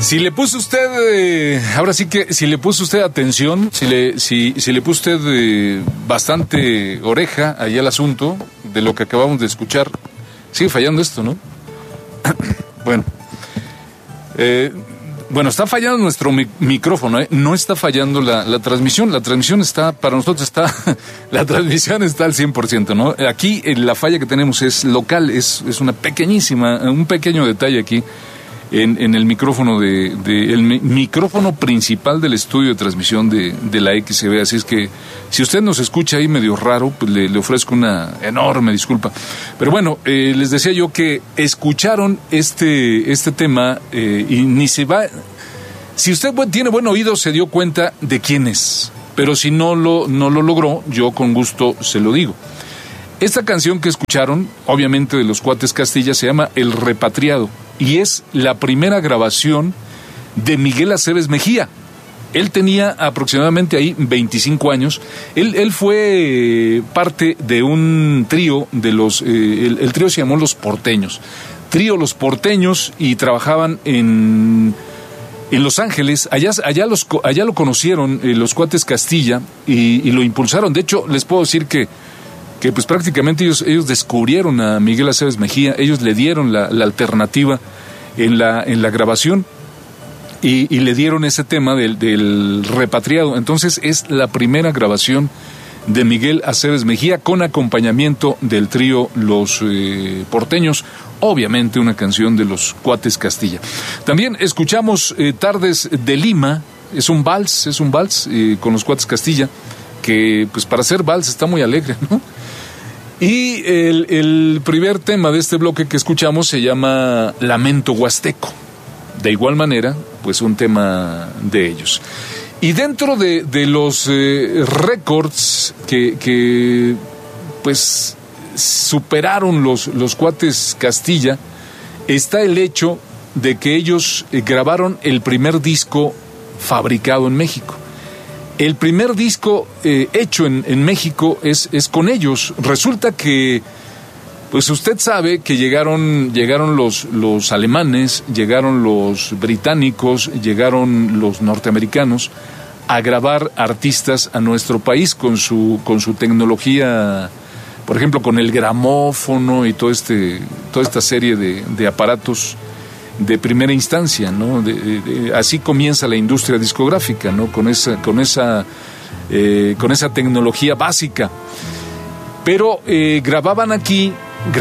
Si le puso usted, ahora sí que si le puso usted atención, si le puso usted bastante oreja ahí al asunto de lo que acabamos de escuchar, sigue fallando esto, ¿no? Bueno, está fallando nuestro micrófono, no está fallando la transmisión. La transmisión está, para nosotros la transmisión está al 100%, ¿no? Aquí la falla que tenemos es local, es una un pequeño detalle aquí en el micrófono el micrófono principal del estudio de transmisión de la XCB. Así es que si usted nos escucha ahí medio raro, pues le ofrezco una enorme disculpa. Pero bueno, les decía yo que escucharon este tema y ni se va. Si usted tiene buen oído, se dio cuenta de quién es. Pero si no lo logró, yo con gusto se lo digo. Esta canción que escucharon, obviamente de los Cuates Castilla, se llama El Repatriado. Y es la primera grabación de Miguel Aceves Mejía. Él tenía aproximadamente ahí 25 años. Él fue parte de un trío de los... el trío se llamó Los Porteños. Trío Los Porteños, y trabajaban en Los Ángeles. Allá lo conocieron los Cuates Castilla y lo impulsaron. De hecho, les puedo decir que pues prácticamente ellos descubrieron a Miguel Aceves Mejía. Ellos le dieron la alternativa en la grabación y le dieron ese tema del repatriado. Entonces es la primera grabación de Miguel Aceves Mejía con acompañamiento del trío Los Porteños, obviamente una canción de los Cuates Castilla. También escuchamos Tardes de Lima, es un vals con los Cuates Castilla, que pues para hacer vals está muy alegre, ¿no? Y el primer tema de este bloque que escuchamos se llama Lamento Huasteco. De igual manera, pues un tema de ellos. Y dentro de los récords que pues superaron los Cuates Castilla, está el hecho de que ellos grabaron el primer disco fabricado en México. El primer disco hecho en México es con ellos. Resulta que, pues usted sabe que llegaron los alemanes, llegaron los británicos, llegaron los norteamericanos a grabar artistas a nuestro país con su tecnología, por ejemplo, con el gramófono y toda esta serie de aparatos de primera instancia, ¿no? Así comienza la industria discográfica, ¿no? Con esa tecnología básica. Pero grababan aquí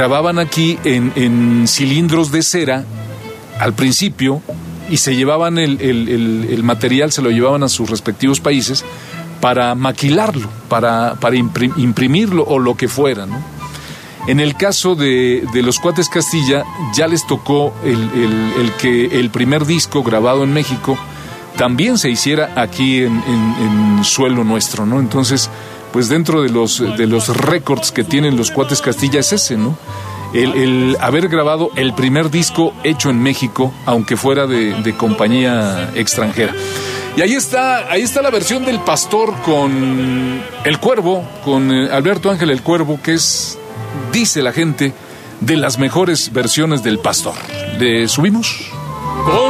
en cilindros de cera al principio, y se llevaban el material, se lo llevaban a sus respectivos países para maquilarlo, para imprimirlo o lo que fuera, ¿no? En el caso de los Cuates Castilla, ya les tocó el que el primer disco grabado en México también se hiciera aquí en suelo nuestro, ¿no? Entonces, pues dentro de los récords que tienen los Cuates Castilla es ese, ¿no? El haber grabado el primer disco hecho en México, aunque fuera de compañía extranjera. Y ahí está la versión del Pastor con El Cuervo, con Alberto Ángel El Cuervo, que es, dice la gente, de las mejores versiones del Pastor. ¿Le subimos?